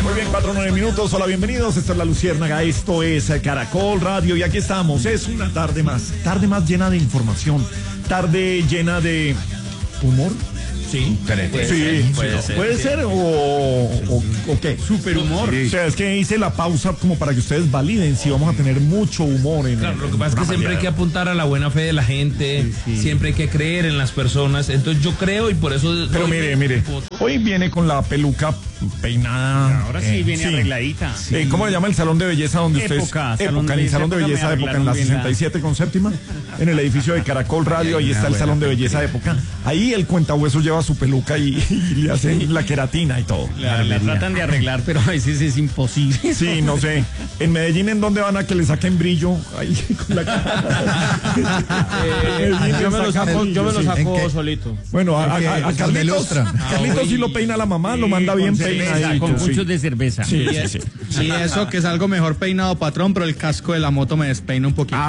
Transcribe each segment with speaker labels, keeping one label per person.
Speaker 1: Muy bien, 4:09. Hola, bienvenidos. Esta es La Luciérnaga, esto es Caracol Radio y aquí estamos. Es una tarde más llena de información, tarde llena de humor. Sí, puede ser o qué.
Speaker 2: Superhumor.
Speaker 1: Sí. O sea, es que hice la pausa como para que ustedes validen si vamos a tener mucho humor en
Speaker 2: Claro, lo que pasa es que siempre hay que apuntar a la buena fe de la gente, siempre hay que creer en las personas. Entonces yo creo y por eso.
Speaker 1: Pero mire, hoy viene con la peluca peinada.
Speaker 3: Ahora sí viene arregladita.
Speaker 1: ¿Cómo le llama el salón de belleza donde ustedes?
Speaker 3: Época,
Speaker 1: Salón de belleza Época, en la 67 con séptima, en el edificio de Caracol Radio. Ahí está el salón de belleza Época. Ahí el cuentahueso lleva su peluca y le hacen la queratina y todo.
Speaker 3: La tratan de arreglar, pero a veces es imposible.
Speaker 1: Sí, no sé. En Medellín, ¿en dónde van a que le saquen brillo? Ahí con la cara.
Speaker 3: Yo me lo saco solito.
Speaker 1: Bueno, a Carlitos. Carlitos sí lo peina la mamá, lo manda bien peinadito.
Speaker 3: Con muchos de cerveza.
Speaker 1: Sí.
Speaker 4: Y eso que es algo mejor peinado, patrón, pero el casco de la moto me despeina un poquito.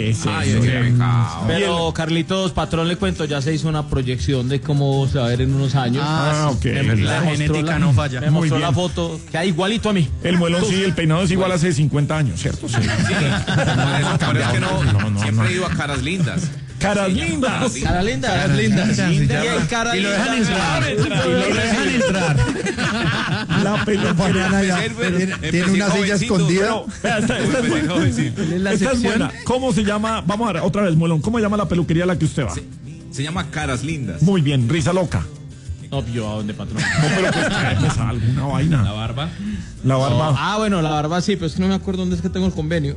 Speaker 5: Pero Carlitos, patrón, le cuento, ya se hizo una proyección de cómo se va a ver en unos años.
Speaker 1: Ok.
Speaker 4: La genética no falla.
Speaker 5: Me mostró la foto, queda igualito a mí.
Speaker 1: El muelón sí, el peinado es igual hace 50 años, ¿cierto? Sí.
Speaker 6: Pero es que no, siempre he ido a Caras Lindas.
Speaker 1: Caras lindas.
Speaker 5: Cara linda.
Speaker 4: Y lo dejan entrar.
Speaker 1: La peluquería.
Speaker 6: Tiene una silla escondida.
Speaker 1: Esta es buena. ¿Cómo se llama? Vamos a ver, otra vez, muelón. ¿Cómo se llama la peluquería a la que usted va?
Speaker 6: Se llama Caras Lindas.
Speaker 1: Muy bien, risa loca.
Speaker 5: No, yo a dónde, patrón.
Speaker 1: No, pero pues tráeme alguna vaina.
Speaker 2: La barba.
Speaker 1: La barba.
Speaker 5: Bueno, la barba sí, pero es que no me acuerdo dónde es que tengo el convenio.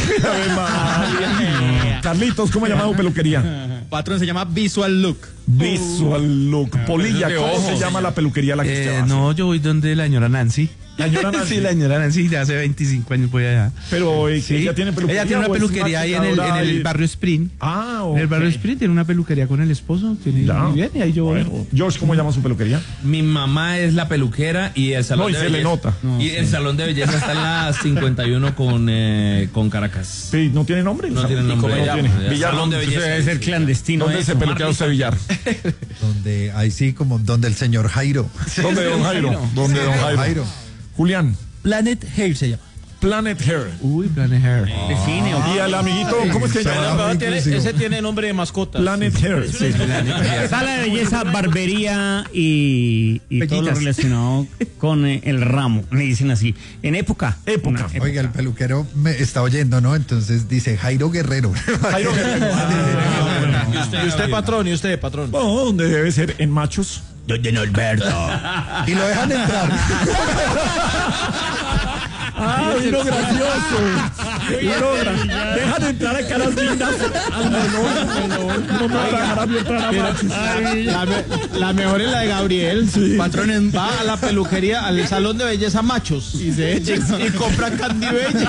Speaker 1: Carlitos, ¿cómo se llama tu peluquería?
Speaker 4: Patrón, se llama Visual Look.
Speaker 1: Visual Look. Polilla, ¿cómo se llama la peluquería a la que usted va?
Speaker 7: No, yo voy donde la señora Nancy.
Speaker 1: La señora Nancy.
Speaker 7: Sí, la señora Nancy, ya hace 25 años voy allá.
Speaker 1: Pero ella tiene peluquería.
Speaker 7: Ella tiene una peluquería ahí en el barrio Sprint.
Speaker 1: Ok.
Speaker 7: En el barrio Sprint tiene una peluquería con el esposo. Muy bien, y ahí yo voy.
Speaker 1: Bueno, George, ¿cómo llama su peluquería?
Speaker 2: Mi mamá es la peluquera y el salón de
Speaker 1: se
Speaker 2: belleza.
Speaker 1: le nota.
Speaker 2: El salón de belleza está en la 51 con Caracas.
Speaker 1: Sí, ¿no tiene nombre?
Speaker 2: No tiene nombre.
Speaker 1: ¿Cómo tiene? Villar.
Speaker 2: Salón de belleza.
Speaker 3: Debe ser clandestino.
Speaker 1: ¿Dónde se peluquea usted, Villar?
Speaker 8: Donde el señor Jairo.
Speaker 1: ¿Dónde don Jairo? Julián.
Speaker 7: Planet Hair se llama.
Speaker 1: Planet Hair.
Speaker 7: Uy, Planet Hair.
Speaker 3: Define.
Speaker 1: Y al amiguito, ¿cómo es que se llama?
Speaker 5: Ese tiene nombre de mascota.
Speaker 1: Planet Hair. Sí.
Speaker 3: Sala de belleza, barbería y todo lo relacionado con el ramo. Le dicen así. En época.
Speaker 8: Oiga, el peluquero me está oyendo, ¿no? Entonces dice Jairo Guerrero.
Speaker 1: Jairo Guerrero.
Speaker 5: ¿Y usted, patrón?
Speaker 1: Bueno, ¿dónde debe ser? ¿En Machos?
Speaker 3: Doña Norberto.
Speaker 8: Y lo dejan entrar.
Speaker 1: Vino gracioso. Dejan entrar a Caras Lindas. No me dejarán entrar a Machos.
Speaker 5: La mejor es la de Gabriel.
Speaker 1: Sí.
Speaker 5: Patrón va a la peluquería, al salón de belleza Machos. Y compra Candibella.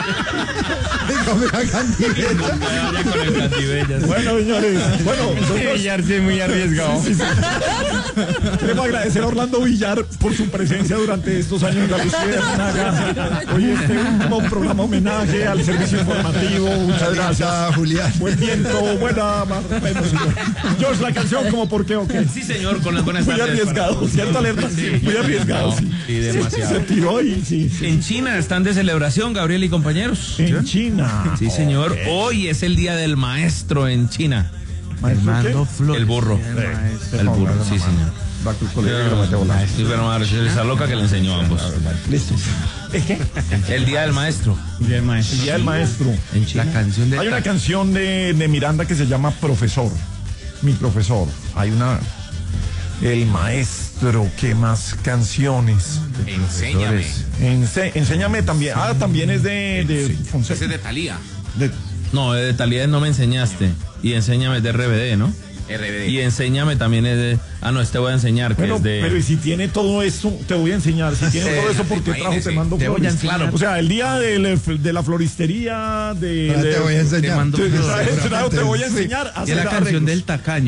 Speaker 1: Bueno, señores.
Speaker 3: Villarse muy arriesgado.
Speaker 1: Queremos agradecer a Orlando Villar por su presencia durante estos años en La Luciérnaga. Hoy este último programa homenaje al servicio informativo. Muchas gracias,
Speaker 8: Julián.
Speaker 1: Buen viento, buena. George, la canción, ¿como por qué o qué?
Speaker 2: Sí, señor, con las buenas
Speaker 1: Muy
Speaker 2: tardes.
Speaker 1: arriesgado, ¿cierto, Alerta? Muy arriesgado.
Speaker 2: Sí, demasiado.
Speaker 1: Se tiró y sí.
Speaker 2: En China están de celebración, Gabriel y compañeros.
Speaker 1: En China.
Speaker 2: Sí, señor.
Speaker 1: Okay.
Speaker 2: Hoy es el día del maestro en China.
Speaker 1: ¿Maestro qué?
Speaker 2: El burro. El burro, sí, señor.
Speaker 1: Va a tu colega que lo mete volando.
Speaker 2: Sí, pero madre, esa loca que le enseñó a ambos.
Speaker 1: Listo.
Speaker 2: El día del maestro.
Speaker 1: El día del maestro.
Speaker 2: En China.
Speaker 7: La canción de
Speaker 1: Hay una canción de Miranda que se llama Profesor. Mi profesor. Hay una. El maestro. ¿Qué más canciones?
Speaker 6: Enséñame.
Speaker 1: Enséñame también. También es de Fonseca.
Speaker 6: Ese es de Thalía.
Speaker 2: No, de Talía no me enseñaste. Y enséñame es de RBD, ¿no?
Speaker 6: RBD.
Speaker 2: Y enséñame también es de. Te voy a enseñar, que
Speaker 1: Bueno,
Speaker 2: es de.
Speaker 1: pero y si tiene todo eso, te voy a enseñar. Si tiene todo eso, ¿por qué trajo Te Mando
Speaker 7: Te voy a
Speaker 1: Flores?
Speaker 7: enseñar.
Speaker 1: Claro, o sea, el día de la floristería,
Speaker 8: Te voy a enseñar.
Speaker 7: Te mando flores.
Speaker 1: Te voy a enseñar.
Speaker 7: Y es la canción del tacaño.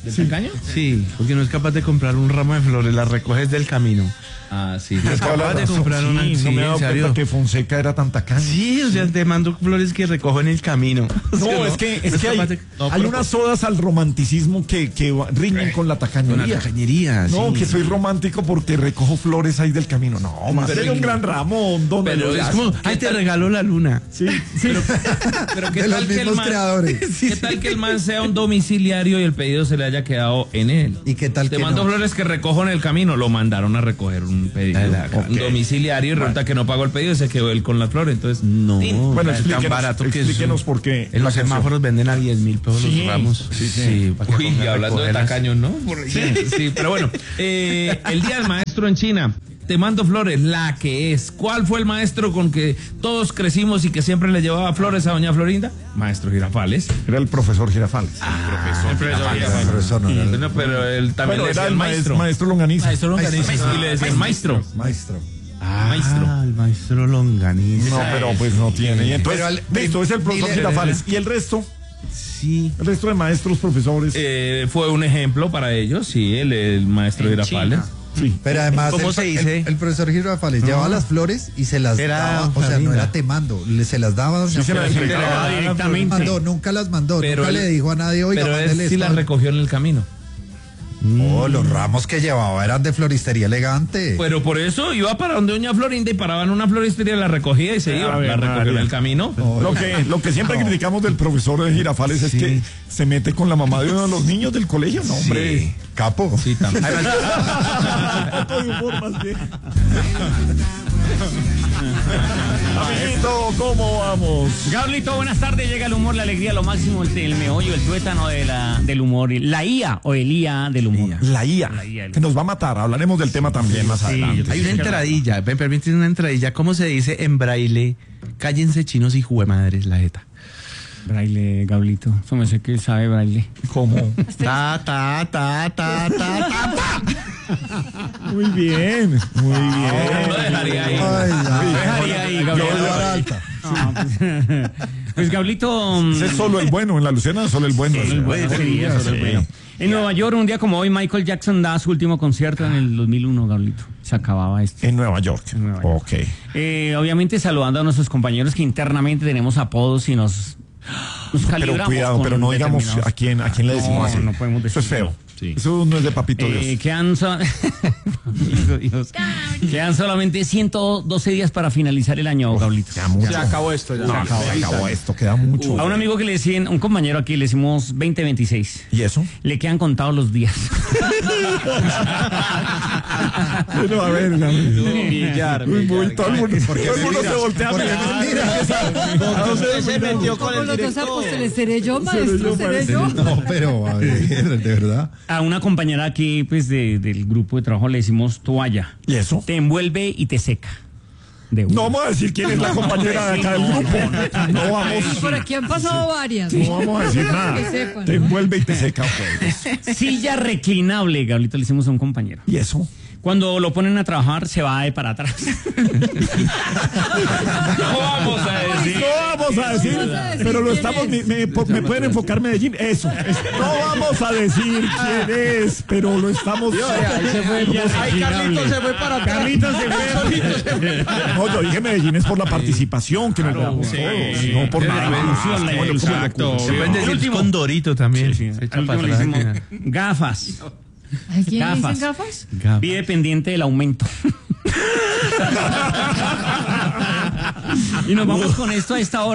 Speaker 2: ¿Del tacaño?
Speaker 6: Sí, porque no es capaz de comprar un ramo de flores, las recoges del camino.
Speaker 2: Ah, sí.
Speaker 6: No es capaz de comprar una.
Speaker 1: Sí, no me he dado
Speaker 6: ¿en serio?
Speaker 1: cuenta que Fonseca era tan tacaño.
Speaker 6: Sí, o sea, te mando flores que recojo en el camino.
Speaker 1: No, es que hay unas sodas al romanticismo que riñen con la tacañería.
Speaker 6: Con la tacañería,
Speaker 1: No,
Speaker 6: sí.
Speaker 1: que soy romántico porque recojo flores ahí del camino. No, más sería un gran ramo, don
Speaker 6: Pero es
Speaker 1: Lazo.
Speaker 6: como, ay, te regaló la luna.
Speaker 1: Sí, sí.
Speaker 2: Pero ¿qué
Speaker 8: De los
Speaker 2: tal que el
Speaker 8: mismos
Speaker 2: man,
Speaker 8: creadores.
Speaker 2: ¿qué tal que el man sea un domiciliario y el pedido se le haya quedado en él?
Speaker 8: ¿Y qué tal
Speaker 2: Te
Speaker 8: que
Speaker 2: mando
Speaker 8: no?
Speaker 2: flores que recojo en el camino. Lo mandaron a recoger un pedido. Un domiciliario y resulta que no pagó el pedido y se quedó él con las flores. Entonces,
Speaker 6: No,
Speaker 1: Bueno,
Speaker 6: es tan barato que
Speaker 1: explíquenos por qué.
Speaker 6: en los semáforos venden a 10.000 pesos
Speaker 1: Sí,
Speaker 6: los ramos.
Speaker 1: sí.
Speaker 6: para que
Speaker 2: Uy,
Speaker 6: pongan
Speaker 2: y
Speaker 6: a
Speaker 2: hablando de
Speaker 6: recogerlas.
Speaker 2: tacaños, ¿no? Sí, pero bueno, el Día del Maestro en China. Te mando flores, la que es. ¿Cuál fue el maestro con que todos crecimos y que siempre le llevaba flores a doña Florinda? Maestro Girafales.
Speaker 1: Era el profesor Girafales.
Speaker 2: El profesor
Speaker 8: Pero eso no era el
Speaker 2: Bueno, pero él también
Speaker 1: Bueno,
Speaker 2: le decía
Speaker 1: era
Speaker 2: el
Speaker 1: el
Speaker 2: maestro.
Speaker 1: maestro Longaniza.
Speaker 2: Maestro Longaniza. Y le decía el maestro.
Speaker 8: maestro.
Speaker 2: Maestro.
Speaker 6: El maestro Longaniza.
Speaker 1: No, pero pues no tiene. Y entonces,
Speaker 8: Pero
Speaker 1: listo, es el profesor
Speaker 8: dile-
Speaker 1: Girafales. ¿Y el resto?
Speaker 6: Sí.
Speaker 1: El resto de maestros, profesores.
Speaker 2: Fue un ejemplo para ellos, sí, el maestro Girafales.
Speaker 1: Sí.
Speaker 8: Pero además,
Speaker 6: ¿Cómo se dice?
Speaker 8: el profesor Girafales llevaba las flores y se las
Speaker 6: Era
Speaker 8: daba, o sea, no
Speaker 6: Florinda.
Speaker 8: era temando, se las daba a doña
Speaker 1: Sí, se las
Speaker 8: Florinda.
Speaker 1: entregaba
Speaker 3: directamente.
Speaker 8: Nunca las mandó,
Speaker 2: Pero
Speaker 8: nunca
Speaker 2: él-
Speaker 8: le dijo a nadie, oiga,
Speaker 2: Pero él
Speaker 8: mándele
Speaker 2: sí
Speaker 8: esto.
Speaker 2: las recogió en el camino.
Speaker 8: No, los ramos que llevaba eran de floristería elegante.
Speaker 2: Pero por eso iba para donde doña Florinda y paraba en una floristería, la recogía y se iba.
Speaker 1: ver,
Speaker 2: La recogió en
Speaker 1: María.
Speaker 2: el camino.
Speaker 1: Lo que siempre criticamos del profesor de Girafales es que se mete con la mamá de uno de los niños del colegio. No, hombre.
Speaker 8: Capo.
Speaker 2: Sí, también.
Speaker 1: Amiguito, ¿cómo vamos?
Speaker 3: Gablito, buenas tardes. Llega el humor, la alegría, lo máximo, el meollo, el tuétano del humor. La IA o el IA del humor.
Speaker 1: La IA,
Speaker 3: La IA.
Speaker 1: que nos va a matar. Hablaremos del tema también más adelante.
Speaker 6: Hay una entradilla, me permiten una entradilla. ¿Cómo se dice en braille? Cállense chinos y juemadres, la jeta.
Speaker 3: Braille, Gablito. Eso me sé que sabe braille.
Speaker 1: ¿Cómo?
Speaker 6: Ta, ta, ta, ta, ta, ta, ta.
Speaker 1: Muy bien, muy bien.
Speaker 2: Lo dejaría ahí.
Speaker 8: Ay, ya.
Speaker 3: Dejaría ahí,
Speaker 8: Yo
Speaker 3: Gablito.
Speaker 8: voy a dar alta.
Speaker 3: Pues Gablito.
Speaker 1: Ese es solo el bueno, en la Luciana solo el bueno.
Speaker 3: Solo el bueno, sería, solo el bueno. En Nueva York, un día como hoy, Michael Jackson da su último concierto en el 2001, Gablito. Se acababa esto.
Speaker 1: En Nueva York.
Speaker 3: En Nueva York.
Speaker 1: Ok.
Speaker 3: Obviamente saludando a nuestros compañeros que internamente tenemos apodos y nos calibramos.
Speaker 1: Pero cuidado,
Speaker 3: con
Speaker 1: pero no digamos
Speaker 3: determinados-
Speaker 1: a quién le decimos
Speaker 3: No,
Speaker 1: así.
Speaker 3: no podemos decir.
Speaker 1: Eso es feo.
Speaker 2: Sí.
Speaker 1: Eso no es de papito Dios.
Speaker 3: Quedan, quedan solamente 112 días para finalizar el año, Gablito.
Speaker 1: Queda mucho.
Speaker 5: Se acabó esto ya.
Speaker 1: No, se acabó esto, queda mucho.
Speaker 3: A un amigo que le decían, un compañero aquí le decimos 2026.
Speaker 1: ¿Y eso?
Speaker 3: Le quedan contados los días.
Speaker 1: Pero a ver,
Speaker 5: Millar.
Speaker 1: todo el mundo,
Speaker 8: Porque
Speaker 1: todo el mundo
Speaker 8: mira,
Speaker 1: se voltea a
Speaker 8: porque
Speaker 1: mirar.
Speaker 5: Usted se metió con
Speaker 9: Como
Speaker 5: el
Speaker 9: los dos
Speaker 5: director.
Speaker 9: apóstoles, ¿seré yo, maestro? ¿Seré yo?
Speaker 8: No, pero a ver, de verdad.
Speaker 3: A una compañera aquí, pues, del grupo de trabajo le decimos toalla.
Speaker 1: ¿Y eso?
Speaker 3: Te envuelve y te seca. De una.
Speaker 1: No vamos a decir quién es la compañera de acá del grupo. No vamos.
Speaker 9: Por aquí han pasado varias.
Speaker 1: No vamos a decir nada.
Speaker 9: Que sepan.
Speaker 1: Te envuelve y te seca. Pues.
Speaker 3: Silla reclinable, Gablito, le hicimos a un compañero.
Speaker 1: ¿Y eso?
Speaker 3: Cuando lo ponen a trabajar, se va de para atrás.
Speaker 2: No vamos a decir.
Speaker 1: No vamos a decir, pero lo estamos. ¿Me pueden enfocar Medellín? Eso. No vamos a decir quién es, pero lo estamos.
Speaker 5: Ahí se fue. Ahí Carlitos se fue para atrás.
Speaker 3: Carlitos se fue.
Speaker 1: No, yo dije Medellín es por la participación que nos damos
Speaker 2: sí,
Speaker 1: todos,
Speaker 2: sí.
Speaker 1: no por
Speaker 3: Es la
Speaker 1: nada.
Speaker 3: inclusión, la
Speaker 1: Bueno,
Speaker 3: inclusión.
Speaker 1: exacto.
Speaker 6: Se pueden
Speaker 3: El
Speaker 6: decir
Speaker 3: último.
Speaker 6: con Dorito también. Se echa
Speaker 3: Al último
Speaker 6: para
Speaker 3: le
Speaker 6: atrás.
Speaker 3: decimos gafas.
Speaker 9: ¿A quién le
Speaker 3: Gafas.
Speaker 9: dicen gafas?
Speaker 3: Vive pendiente del aumento. Y nos vamos con esto a esta hora.